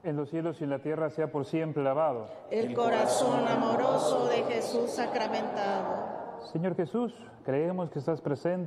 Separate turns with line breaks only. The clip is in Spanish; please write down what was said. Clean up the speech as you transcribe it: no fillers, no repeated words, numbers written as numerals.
en los cielos y en la tierra sea por siempre alabado.
El corazón amoroso de Jesús sacramentado.
Señor Jesús, creemos que estás presente